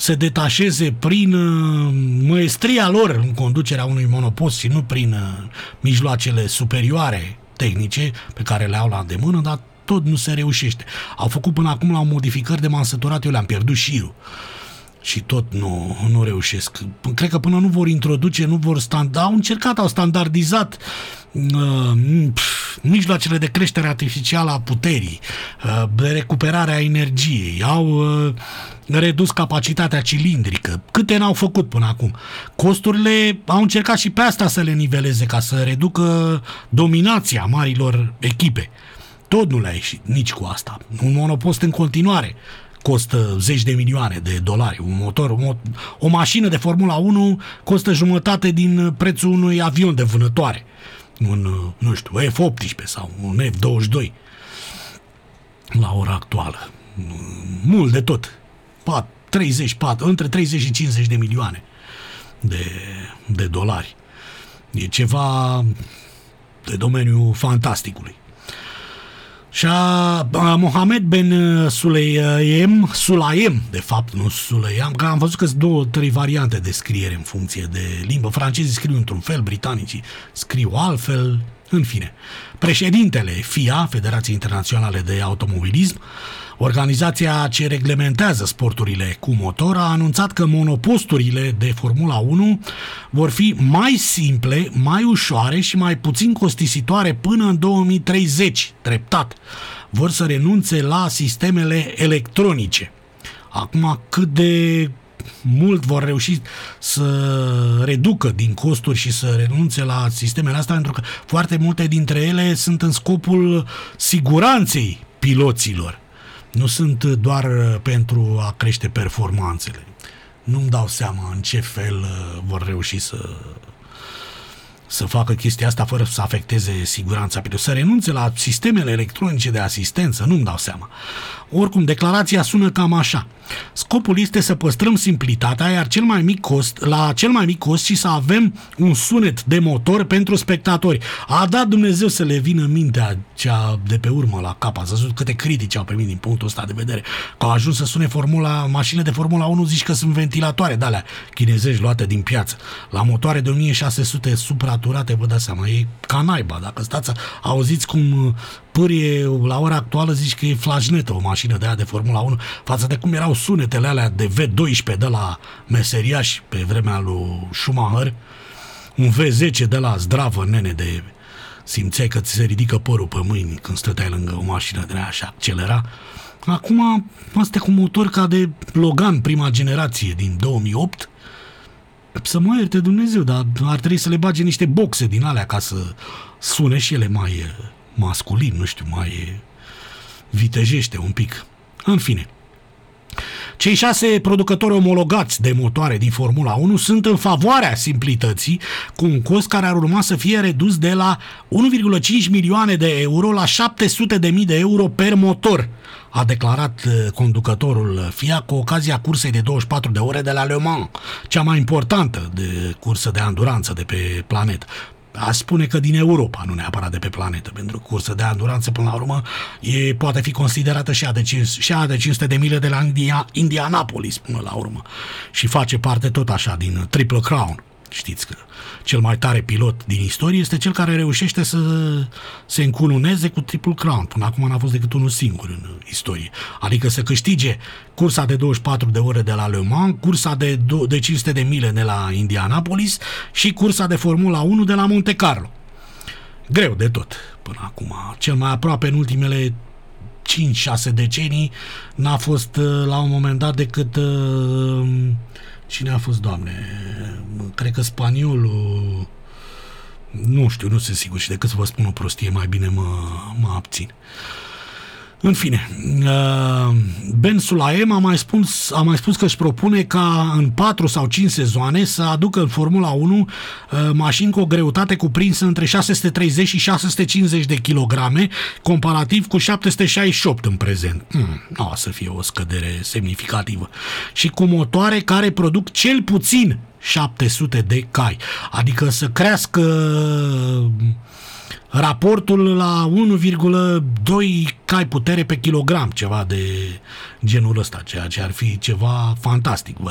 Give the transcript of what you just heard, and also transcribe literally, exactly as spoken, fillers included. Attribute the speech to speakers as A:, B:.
A: se detașeze prin măestria lor în conducerea unui monopost și nu prin mijloacele superioare tehnice pe care le au la îndemână, dar tot nu se reușește. Au făcut până acum la modificări de m-am săturat, eu le-am pierdut șirul. Și tot nu, nu reușesc. Cred că până nu vor introduce, nu vor standardiza, au încercat, au standardizat uh, pf, mijloacele de creștere artificială a puterii, uh, de recuperare a energiei, au uh, redus capacitatea cilindrică. Câte n-au făcut până acum? Costurile au încercat și pe asta să le niveleze, ca să reducă dominația marilor echipe. Tot nu le-a ieșit, nici cu asta. Un monopost în continuare costă zeci de milioane de dolari. Un motor, o, o mașină de Formula unu costă jumătate din prețul unui avion de vânătoare. Un, nu știu, F optsprezece sau un F douăzeci și doi la ora actuală. Mult de tot. treizeci, patru, între treizeci și cincizeci de milioane de, de dolari. E ceva de domeniul fantasticului. Și a, Mohamed Ben Sulayem, Sulayem, de fapt, nu Sulayem, că am văzut că sunt două, trei variante de scriere în funcție de limbă. Francezii scriu într-un fel, britanicii scriu altfel, în fine. Președintele F I A, Federației Internaționale de Automobilism, organizația ce reglementează sporturile cu motor, a anunțat că monoposturile de Formula unu vor fi mai simple, mai ușoare și mai puțin costisitoare până în două mii treizeci, treptat. Vor să renunțe la sistemele electronice. Acum, cât de mult vor reuși să reducă din costuri și să renunțe la sistemele astea, pentru că foarte multe dintre ele sunt în scopul siguranței piloților. Nu sunt doar pentru a crește performanțele. Nu-mi dau seama în ce fel vor reuși să, să facă chestia asta fără să afecteze siguranța pilotului. Să renunțe la sistemele electronice de asistență, nu-mi dau seama. Oricum, declarația sună cam așa. Scopul este să păstrăm simplitatea, iar cel mai mic cost, la cel mai mic cost și să avem un sunet de motor pentru spectatori. A dat Dumnezeu să le vină mintea cea de pe urmă la cap. Ați văzut câte critici au primit din punctul ăsta de vedere. Că au ajuns să sune formula, mașinile de Formula unu, zici că sunt ventilatoare de alea chinezești luate din piață. La motoare de o mie șase sute supraturate, vă dați seama, e ca naiba. Dacă stați, auziți cum pârie la ora actuală, zici că e flajnetă o mașină de aia de Formula unu față de cum erau sunetele alea de V doisprezece de la meseriaș pe vremea lui Schumacher, un V zece de la zdravă, nene, de simțeai că ți se ridică părul pe mâini când stăteai lângă o mașină de aia și accelera. Acum, asta cu motor ca de Logan, prima generație din două mii opt, să mă ierte Dumnezeu, dar ar trebui să le bage niște boxe din alea ca să sune și ele mai masculin, nu știu, mai vitejește un pic. În fine. Cei șase producători omologați de motoare din Formula unu sunt în favoarea simplității, cu un cost care ar urma să fie redus de la unu virgulă cinci milioane de euro la șapte sute de mii de euro per motor, a declarat conducătorul F I A cu ocazia cursei de douăzeci și patru de ore de la Le Mans, cea mai importantă de cursă de anduranță de pe planetă. A spune că din Europa, nu neapărat de pe planetă, pentru că cursa de anduranță, până la urmă, e, poate fi considerată și a de, și a de cinci sute de mile de la India, Indianapolis, până la urmă. Și face parte tot așa din Triple Crown. Știți că cel mai tare pilot din istorie este cel care reușește să se încununeze cu Triple Crown. Până acum n-a fost decât unul singur în istorie. Adică să câștige cursa de douăzeci și patru de ore de la Le Mans, cursa de, de cinci sute de mile de la Indianapolis și cursa de Formula unu de la Monte Carlo. Greu de tot până acum. Cel mai aproape în ultimele cinci șase decenii n-a fost la un moment dat decât... Cine a fost, Doamne? Cred că spaniolul... Nu știu, nu sunt sigur și decât să vă spun o prostie, mai bine mă, mă abțin. În fine, Ben Sulayem a mai spus, a mai spus că își propune ca în patru sau cinci sezoane să aducă în Formula unu mașini cu o greutate cuprinsă între șase sute treizeci și șase sute cincizeci de kilograme, comparativ cu șapte sute șaizeci și opt în prezent. Hmm, nu o să fie o scădere semnificativă. Și cu motoare care produc cel puțin șapte sute de cai. Adică să crească raportul la unu virgulă doi cai putere pe kilogram, ceva de genul ăsta, ceea ce ar fi ceva fantastic.